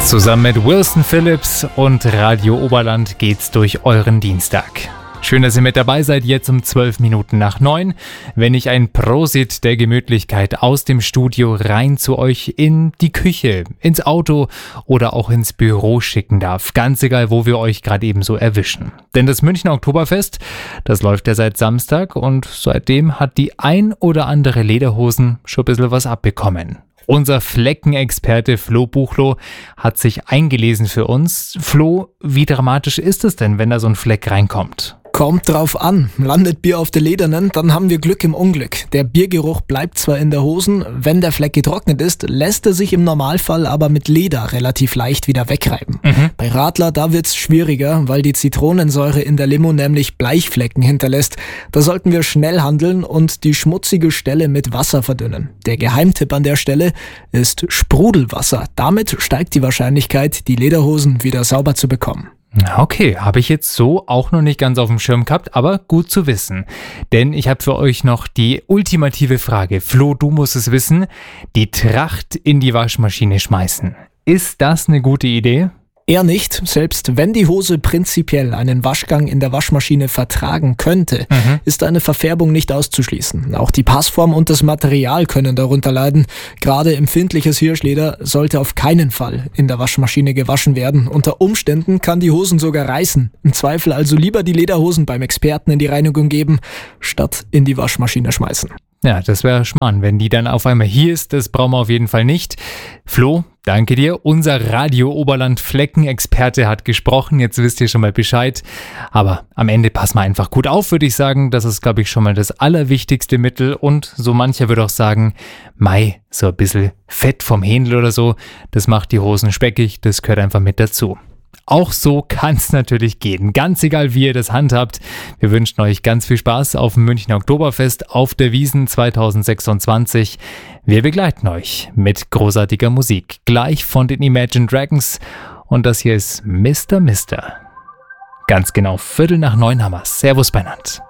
Zusammen mit Wilson Phillips und Radio Oberland geht's durch euren Dienstag. Schön, dass ihr mit dabei seid, jetzt um 12 Minuten nach 9, wenn ich ein Prosit der Gemütlichkeit aus dem Studio rein zu euch in die Küche, ins Auto oder auch ins Büro schicken darf. Ganz egal, wo wir euch gerade eben so erwischen. Denn das Münchner Oktoberfest, das läuft ja seit Samstag und seitdem hat die ein oder andere Lederhosen schon ein bisschen was abbekommen. Unser Fleckenexperte Flo Buchloh hat sich eingelesen für uns. Flo, wie dramatisch ist es denn, wenn da so ein Fleck reinkommt? Kommt drauf an. Landet Bier auf der Ledernen, dann haben wir Glück im Unglück. Der Biergeruch bleibt zwar in der Hosen, wenn der Fleck getrocknet ist, lässt er sich im Normalfall aber mit Leder relativ leicht wieder wegreiben. Bei Radler, da wird's schwieriger, weil die Zitronensäure in der Limo nämlich Bleichflecken hinterlässt. Da sollten wir schnell handeln und die schmutzige Stelle mit Wasser verdünnen. Der Geheimtipp an der Stelle ist Sprudelwasser. Damit steigt die Wahrscheinlichkeit, die Lederhosen wieder sauber zu bekommen. Okay, habe ich jetzt so auch noch nicht ganz auf dem Schirm gehabt, aber gut zu wissen. Denn ich habe für euch noch die ultimative Frage. Flo, du musst es wissen. Die Tracht in die Waschmaschine schmeißen. Ist das eine gute Idee? Eher nicht, selbst wenn die Hose prinzipiell einen Waschgang in der Waschmaschine vertragen könnte, ist eine Verfärbung nicht auszuschließen. Auch die Passform und das Material können darunter leiden. Gerade empfindliches Hirschleder sollte auf keinen Fall in der Waschmaschine gewaschen werden. Unter Umständen kann die Hosen sogar reißen. Im Zweifel also lieber die Lederhosen beim Experten in die Reinigung geben, statt in die Waschmaschine schmeißen. Ja, das wäre Schmarrn, wenn die dann auf einmal hier ist. Das brauchen wir auf jeden Fall nicht. Flo, danke dir. Unser Radio Oberland Fleckenexperte hat gesprochen. Jetzt wisst ihr schon mal Bescheid. Aber am Ende passen wir einfach gut auf, würde ich sagen. Das ist, glaube ich, schon mal das allerwichtigste Mittel. Und so mancher würde auch sagen, Mei, so ein bisschen Fett vom Händel oder so, das macht die Hosen speckig. Das gehört einfach mit dazu. Auch so kann es natürlich gehen. Ganz egal, wie ihr das handhabt. Wir wünschen euch ganz viel Spaß auf dem Münchner Oktoberfest auf der Wiesn 2026. Wir begleiten euch mit großartiger Musik. Gleich von den Imagine Dragons. Und das hier ist Mr. Mister. Ganz genau 8:45 haben wir's. Servus, Bernhard.